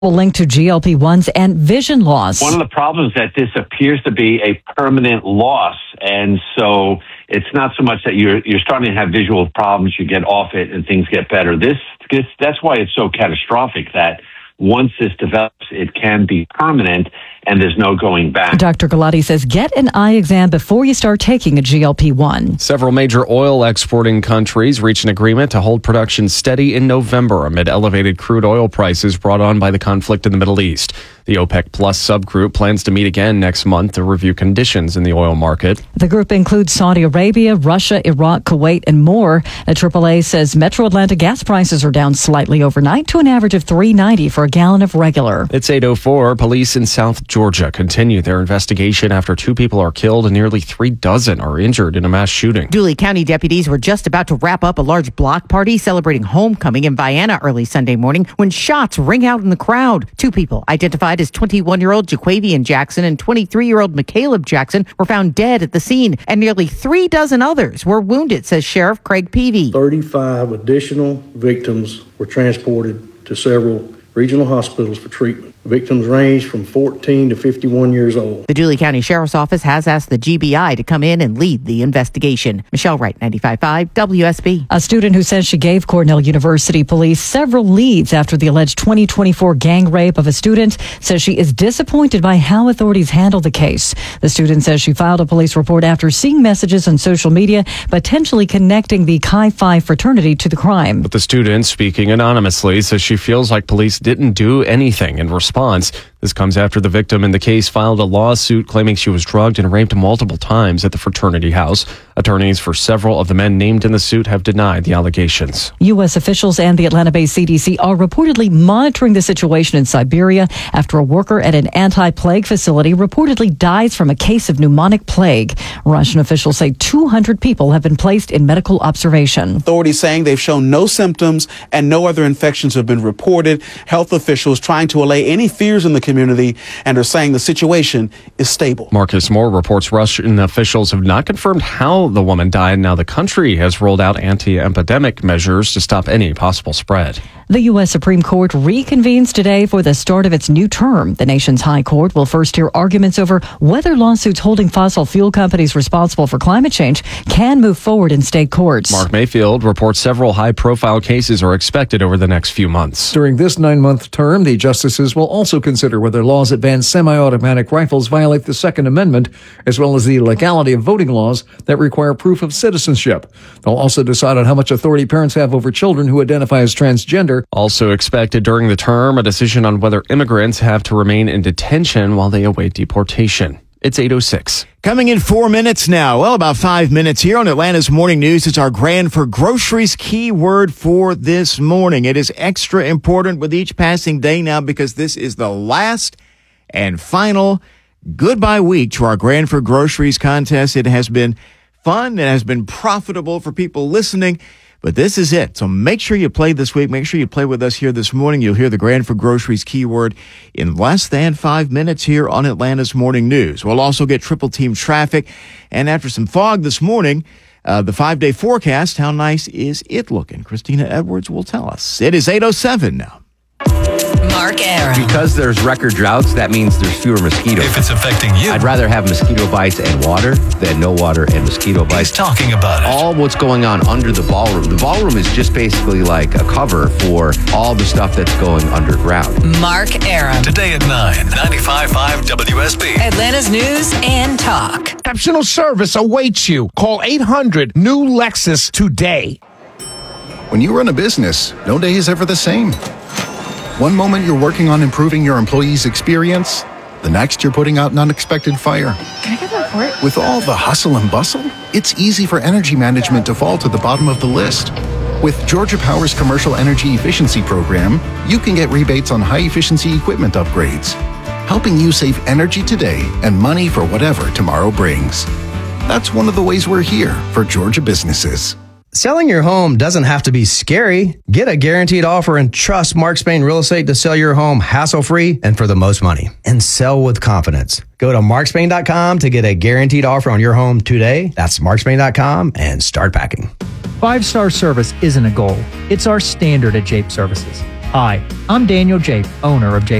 Linked to GLP-1s and vision loss. One of the problems that this appears to be a permanent loss, and so it's not so much that you're starting to have visual problems, you get off it and things get better. That's why it's so catastrophic that once this develops, it can be permanent and there's no going back. Dr. Galati says get an eye exam before you start taking a GLP-1. Several major oil exporting countries reached an agreement to hold production steady in November amid elevated crude oil prices brought on by the conflict in the Middle East. The OPEC Plus subgroup plans to meet again next month to review conditions in the oil market. The group includes Saudi Arabia, Russia, Iraq, Kuwait, and more. The AAA says Metro Atlanta gas prices are down slightly overnight to an average of $3.90 for a gallon of regular. It's 8:04. Police in South Georgia continue their investigation after 2 people are killed and nearly 3 dozen are injured in a mass shooting. Dooley County deputies were just about to wrap up a large block party celebrating homecoming in Vienna early Sunday morning when shots ring out in the crowd. 2 people identified as 21-year-old Jaquavian Jackson and 23-year-old McCaleb Jackson were found dead at the scene, and nearly 3 dozen others were wounded, says Sheriff Craig Peavy. 35 additional victims were transported to several regional hospitals for treatment. Victims range from 14 to 51 years old. The Dooley County Sheriff's Office has asked the GBI to come in and lead the investigation. Michelle Wright, 95.5 WSB. A student who says she gave Cornell University police several leads after the alleged 2024 gang rape of a student says she is disappointed by how authorities handled the case. The student says she filed a police report after seeing messages on social media potentially connecting the Chi Phi fraternity to the crime. But the student, speaking anonymously, says she feels like police didn't do anything in response. This comes after the victim in the case filed a lawsuit claiming she was drugged and raped multiple times at the fraternity house. Attorneys for several of the men named in the suit have denied the allegations. U.S. officials and the Atlanta-based CDC are reportedly monitoring the situation in Siberia after a worker at an anti-plague facility reportedly dies from a case of pneumonic plague. Russian officials say 200 people have been placed in medical observation. Authorities saying they've shown no symptoms and no other infections have been reported. Health officials trying to allay any fears in the community and are saying the situation is stable. Marcus Moore reports Russian officials have not confirmed how the woman died. Now the country has rolled out anti-epidemic measures to stop any possible spread. The U.S. Supreme Court reconvenes today for the start of its new term. The nation's high court will first hear arguments over whether lawsuits holding fossil fuel companies responsible for climate change can move forward in state courts. Mark Mayfield reports several high-profile cases are expected over the next few months. During this 9-month term, the justices will also consider whether laws that ban semi-automatic rifles violate the Second Amendment, as well as the legality of voting laws that require proof of citizenship. They'll also decide on how much authority parents have over children who identify as transgender. Also expected during the term, a decision on whether immigrants have to remain in detention while they await deportation. It's 8:06. Coming in 4 minutes now. Well, about 5 minutes here on Atlanta's Morning News. It's our Grand for Groceries keyword for this morning. It is extra important with each passing day now because this is the last and final goodbye week to our Grand for Groceries contest. It has been fun. It has been profitable for people listening. But this is it. So make sure you play this week. Make sure you play with us here this morning. You'll hear the Grand for Groceries keyword in less than 5 minutes here on Atlanta's Morning News. We'll also get triple team traffic. And after some fog this morning, the 5-day forecast, how nice is it looking? Christina Edwards will tell us. It is 8:07 now. Mark Aram. Because there's record droughts, that means there's fewer mosquitoes. If it's affecting you, I'd rather have mosquito bites and water than no water and mosquito bites. He's talking about it. All what's going on under the ballroom. The ballroom is just basically like a cover for all the stuff that's going underground. Mark Aram. Today at 9, 95.5 WSB. Atlanta's News and Talk. Exceptional service awaits you. Call 800-NEW-LEXUS today. When you run a business, no day is ever the same. One moment you're working on improving your employees' experience, the next you're putting out an unexpected fire. Can I get that report? With all the hustle and bustle, it's easy for energy management to fall to the bottom of the list. With Georgia Power's Commercial Energy Efficiency Program, you can get rebates on high-efficiency equipment upgrades, helping you save energy today and money for whatever tomorrow brings. That's one of the ways we're here for Georgia businesses. Selling your home doesn't have to be scary. Get a guaranteed offer and trust Mark Spain Real Estate to sell your home hassle-free and for the most money. And sell with confidence. Go to markspain.com to get a guaranteed offer on your home today. That's markspain.com and start packing. 5-star service isn't a goal. It's our standard at Jape Services. Hi, I'm Daniel Jape, owner of Jape